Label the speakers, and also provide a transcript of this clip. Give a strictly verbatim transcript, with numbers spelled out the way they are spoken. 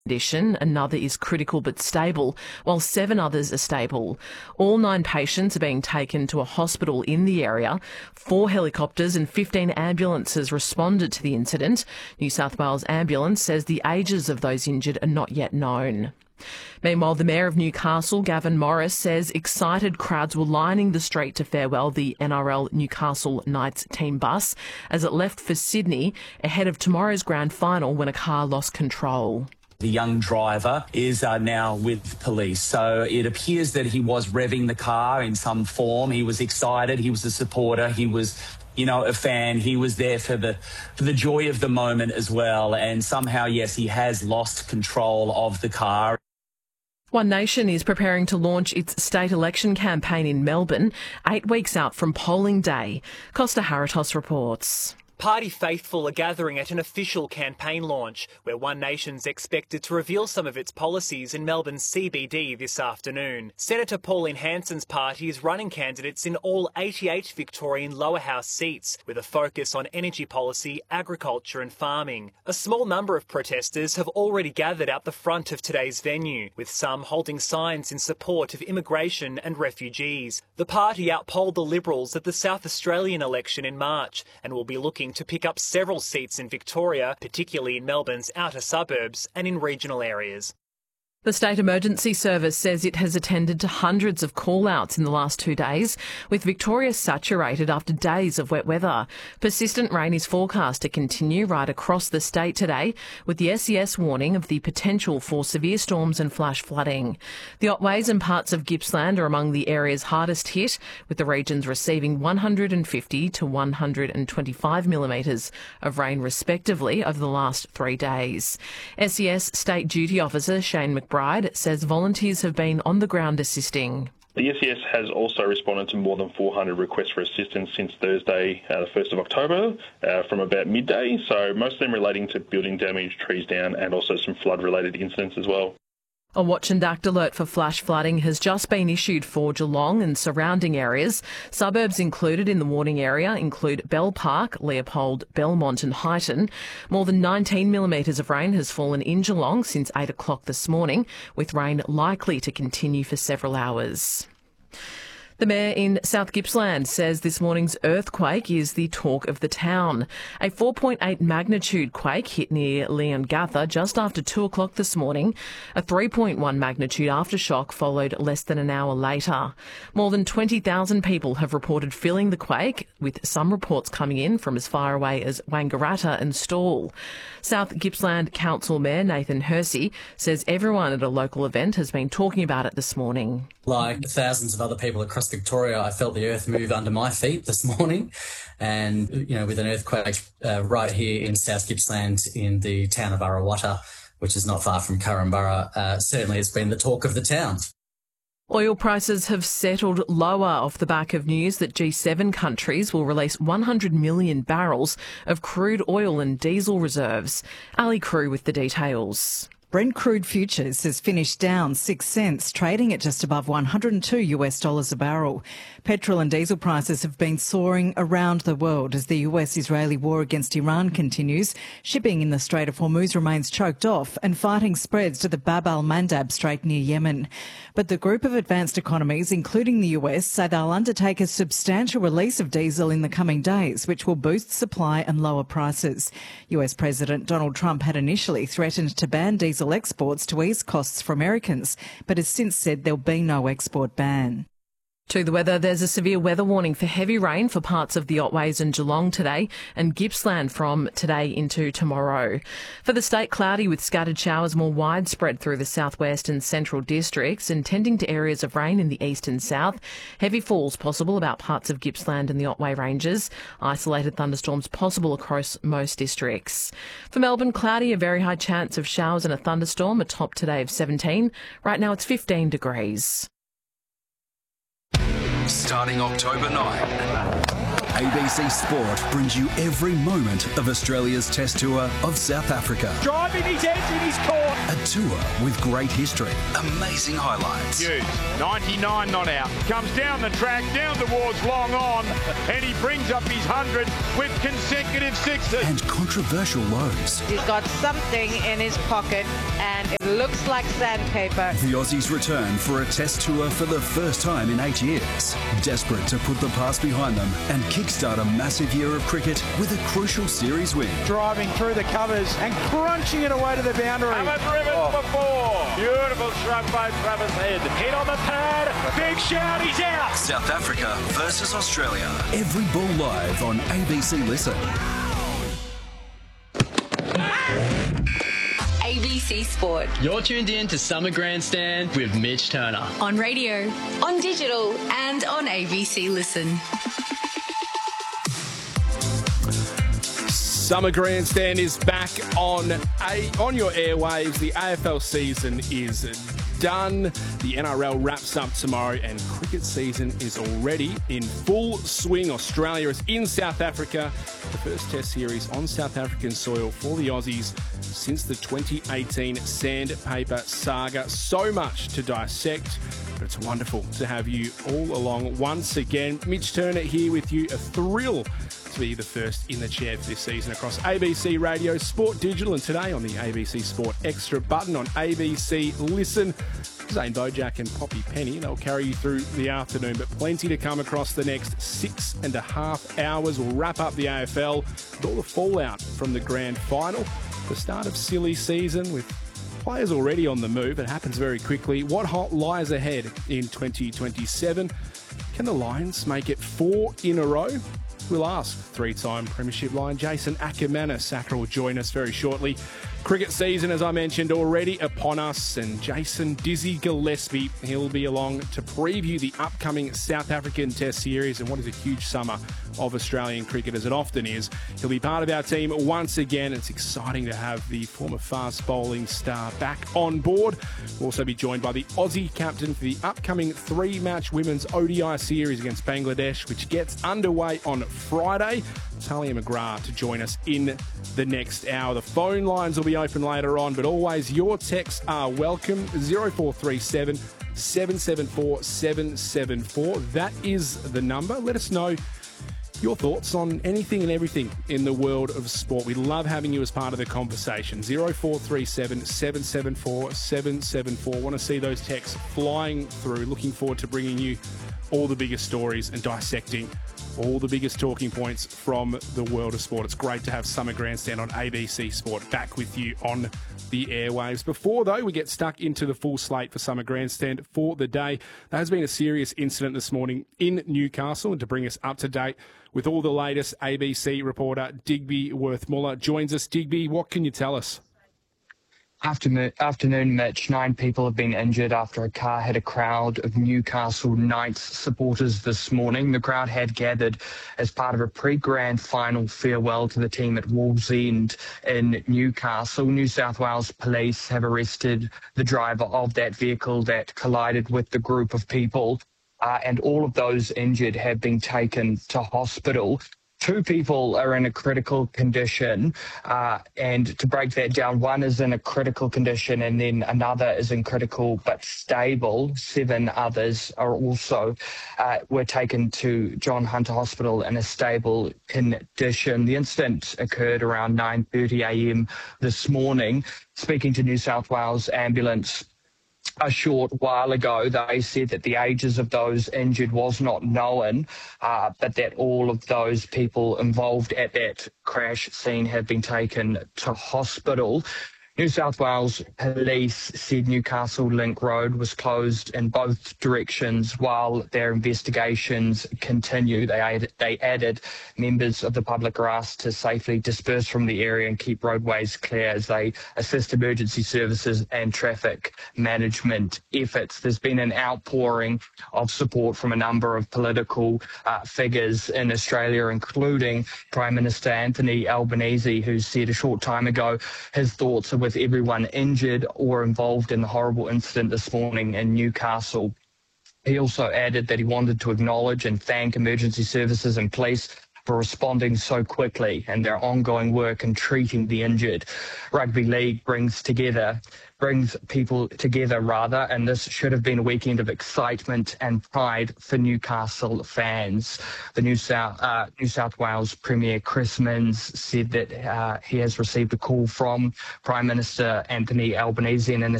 Speaker 1: condition, another is critical but stable, while seven others are stable. All nine patients are being taken to a hospital in the area. Four helicopters and fifteen ambulances responded to the incident. New South Wales Ambulance says the ages of those injured are not yet known. Meanwhile, the Mayor of Newcastle, Gavin Morris, says excited crowds were lining the street to farewell the N R L Newcastle Knights team bus as it left for Sydney ahead of tomorrow's grand final when a car lost control.
Speaker 2: The young driver is uh, now with police, so it appears that he was revving the car in some form. He was excited, he was a supporter, he was, you know, a fan. He was there for the for the joy of the moment as well, and somehow, yes, he has lost control of the car.
Speaker 1: One Nation is preparing to launch its state election campaign in Melbourne, eight weeks out from polling day. Costa Haratos reports.
Speaker 3: Party faithful are gathering at an official campaign launch, where One Nation's expected to reveal some of its policies in Melbourne's C B D this afternoon. Senator Pauline Hanson's party is running candidates in all eighty-eight Victorian lower house seats, with a focus on energy policy, agriculture and farming. A small number of protesters have already gathered out the front of today's venue, with some holding signs in support of immigration and refugees. The party outpolled the Liberals at the South Australian election in March and will be looking to pick up several seats in Victoria, particularly in Melbourne's outer suburbs and in regional areas.
Speaker 1: The State Emergency Service says it has attended to hundreds of call-outs in the last two days, with Victoria saturated after days of wet weather. Persistent rain is forecast to continue right across the state today, with the S E S warning of the potential for severe storms and flash flooding. The Otways and parts of Gippsland are among the areas hardest hit, with the regions receiving one hundred fifty to one hundred twenty-five millimetres of rain respectively over the last three days. S E S State Duty Officer Shane McBride Bride says volunteers have been on the ground assisting.
Speaker 4: The S E S has also responded to more than four hundred requests for assistance since Thursday, uh, the first of October, uh, from about midday, so most of them relating to building damage, trees down, and also some flood-related incidents as well.
Speaker 1: A watch and act alert for flash flooding has just been issued for Geelong and surrounding areas. Suburbs included in the warning area include Bell Park, Leopold, Belmont and Highton. More than nineteen millimetres of rain has fallen in Geelong since eight o'clock this morning, with rain likely to continue for several hours. The mayor in South Gippsland says this morning's earthquake is the talk of the town. A four point eight magnitude quake hit near Leongatha just after two o'clock this morning. A three point one magnitude aftershock followed less than an hour later. More than twenty thousand people have reported feeling the quake, with some reports coming in from as far away as Wangaratta and Stawell. South Gippsland Council Mayor Nathan Hersey says everyone at a local event has been talking about it this morning.
Speaker 5: Like thousands of other people across Victoria, I felt the earth move under my feet this morning, and you know, with an earthquake uh, right here in South Gippsland in the town of Arrawatta, which is not far from Currumbara, uh, certainly it's been the talk of the town.
Speaker 1: Oil prices have settled lower off the back of news that G seven countries will release one hundred million barrels of crude oil and diesel reserves. Ali Crew with the details.
Speaker 6: Brent crude futures has finished down six cents, trading at just above one hundred two US dollars a barrel. Petrol and diesel prices have been soaring around the world as the U S-Israeli war against Iran continues. Shipping in the Strait of Hormuz remains choked off and fighting spreads to the Bab al-Mandab Strait near Yemen. But the group of advanced economies, including the U S, say they'll undertake a substantial release of diesel in the coming days, which will boost supply and lower prices. U S President Donald Trump had initially threatened to ban diesel exports to ease costs for Americans, but has since said there'll be no export ban.
Speaker 1: To the weather, there's a severe weather warning for heavy rain for parts of the Otways and Geelong today and Gippsland from today into tomorrow. For the state, cloudy with scattered showers more widespread through the southwest and central districts and tending to areas of rain in the east and south. Heavy falls possible about parts of Gippsland and the Otway Ranges. Isolated thunderstorms possible across most districts. For Melbourne, cloudy, a very high chance of showers and a thunderstorm, a top today of seventeen. Right now it's fifteen degrees.
Speaker 7: Starting October ninth, A B C Sport brings you every moment of Australia's Test Tour of South Africa.
Speaker 8: Driving his edge in his court.
Speaker 7: A tour with great history, amazing highlights.
Speaker 8: Hughes, ninety-nine not out. Comes down the track, down towards long on, and he brings up his hundred with consecutive sixes.
Speaker 7: And controversial lows.
Speaker 9: He's got something in his pocket, and it looks like sandpaper.
Speaker 7: The Aussies return for a Test Tour for the first time in eight years. Desperate to put the past behind them and kickstart a massive year of cricket with a crucial series win.
Speaker 8: Driving through the covers and crunching it away to the boundary. Haven't driven oh. before. Beautiful shrug by Travis Head. Hit on the pad. Big shout, he's out.
Speaker 7: South Africa versus Australia. Every ball live on A B C Listen.
Speaker 10: A B C Sport.
Speaker 11: You're tuned in to Summer Grandstand with Mitch Turner.
Speaker 10: On radio, on digital, and on A B C Listen.
Speaker 12: Summer Grandstand is back on a, on your airwaves. The A F L season is done. The N R L wraps up tomorrow and cricket season is already in full swing. Australia is in South Africa. The first Test series on South African soil for the Aussies since the twenty eighteen Sandpaper saga. So much to dissect, but it's wonderful to have you all along once again. Mitch Turner here with you. A thrill to be the first in the chair for this season across A B C Radio, Sport Digital, and today on the A B C Sport Extra button on A B C Listen. Zane Bojack and Poppy Penny, they'll carry you through the afternoon, but plenty to come across the next six and a half hours. We'll wrap up the A F L with all the fallout from the grand final, the start of silly season with players already on the move. It happens very quickly. What hot lies ahead in twenty twenty-seven? Can the Lions make it four in a row? We'll ask three-time Premiership Lion Jason Ackermanis. Acker will join us very shortly. Cricket season, as I mentioned, already upon us, and Jason Dizzy Gillespie, he'll be along to preview the upcoming South African Test Series and what is a huge summer of Australian cricket, as it often is. He'll be part of our team once again. It's exciting to have the former fast bowling star back on board. We'll also be joined by the Aussie captain for the upcoming three-match women's O D I series against Bangladesh, which gets underway on Friday. Talia McGrath to join us in the next hour. The phone lines will be open later on, but always your texts are welcome. zero four three seven, seven seven four, seven seven four. That is the number. Let us know your thoughts on anything and everything in the world of sport. We love having you as part of the conversation. zero four three seven, seven seven four, seven seven four. Want to see those texts flying through. Looking forward to bringing you all the biggest stories and dissecting all the biggest talking points from the world of sport. It's great to have Summer Grandstand on A B C Sport back with you on the airwaves. Before, though, we get stuck into the full slate for Summer Grandstand for the day, there has been a serious incident this morning in Newcastle, and to bring us up to date with all the latest, A B C reporter Digby Worth-Muller joins us. Digby, what can you tell us?
Speaker 13: Afternoon, afternoon, Mitch. Nine people have been injured after a car hit a crowd of Newcastle Knights supporters this morning. The crowd had gathered as part of a pre-grand final farewell to the team at Wallsend in Newcastle. New South Wales police have arrested the driver of that vehicle that collided with the group of people, uh, and all of those injured have been taken to hospital. Two people are in a critical condition, uh, and to break that down, one is in a critical condition and then another is in critical but stable. Seven others are also uh, were taken to John Hunter Hospital in a stable condition. The incident occurred around nine thirty a m this morning. Speaking to New South Wales Ambulance a short while ago, they said that the ages of those injured was not known, uh, but that all of those people involved at that crash scene have been taken to hospital. New South Wales Police said Newcastle Link Road was closed in both directions while their investigations continue. They added, they added members of the public are asked to safely disperse from the area and keep roadways clear as they assist emergency services and traffic management efforts. There's been an outpouring of support from a number of political uh, figures in Australia, including Prime Minister Anthony Albanese, who said a short time ago his thoughts are with everyone injured or involved in the horrible incident this morning in Newcastle. He also added that he wanted to acknowledge and thank emergency services and police for responding so quickly and their ongoing work in treating the injured. Rugby League brings together brings people together rather, and this should have been a weekend of excitement and pride for Newcastle fans. The New South uh, New South Wales Premier Chris Minns said that uh, he has received a call from Prime Minister Anthony Albanese, and in a